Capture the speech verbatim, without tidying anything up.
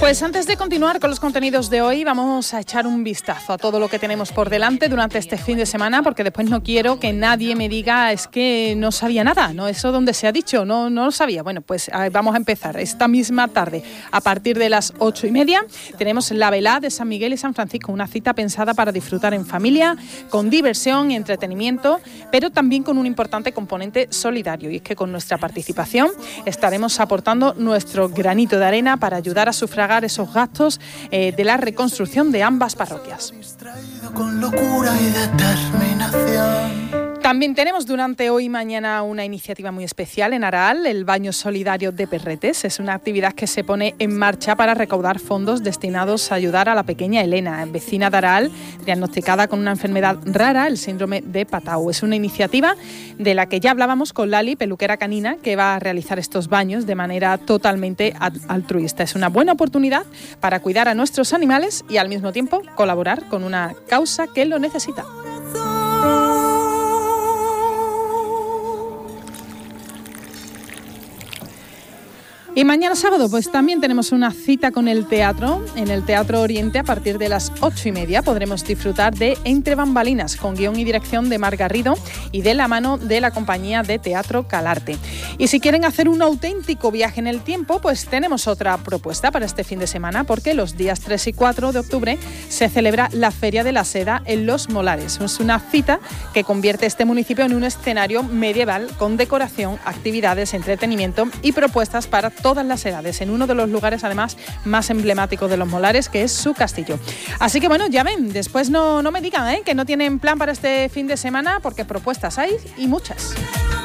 Pues antes de continuar con los contenidos de hoy, vamos a echar un vistazo a todo lo que tenemos por delante durante este fin de semana, porque después no quiero que nadie me diga es que no sabía nada, ¿no? Eso donde se ha dicho, no, no lo sabía. Bueno, pues vamos a empezar. Esta misma tarde, a partir de las ocho y media, tenemos la velada de San Miguel y San Francisco, una cita pensada para disfrutar en familia, con diversión y entretenimiento, pero también con un importante componente solidario, y es que con nuestra participación estaremos aportando nuestro granito de arena para ayudar a sufragar esos gastos eh, de la reconstrucción de ambas parroquias. Con locura y determinación. También tenemos durante hoy y mañana una iniciativa muy especial en Araal, el Baño Solidario de Perretes. Es una actividad que se pone en marcha para recaudar fondos destinados a ayudar a la pequeña Elena, vecina de Araal, diagnosticada con una enfermedad rara, el síndrome de Patau. Es una iniciativa de la que ya hablábamos con Lali, peluquera canina, que va a realizar estos baños de manera totalmente altruista. Es una buena oportunidad para cuidar a nuestros animales y al mismo tiempo colaborar con una causa que lo necesita. Y mañana sábado pues también tenemos una cita con el teatro, en el Teatro Oriente a partir de las ocho y media. Podremos disfrutar de Entre Bambalinas, con guión y dirección de Mar Garrido y de la mano de la compañía de teatro Calarte. Y si quieren hacer un auténtico viaje en el tiempo, pues tenemos otra propuesta para este fin de semana, porque los días tres y cuatro de octubre se celebra la Feria de la Seda en Los Molares. Es una cita que convierte este municipio en un escenario medieval con decoración, actividades, entretenimiento y propuestas para todas las edades, en uno de los lugares además más emblemáticos de Los Molares, que es su castillo. Así que bueno, ya ven, después no, no me digan ¿eh? que no tienen plan para este fin de semana, porque propuestas hay y muchas.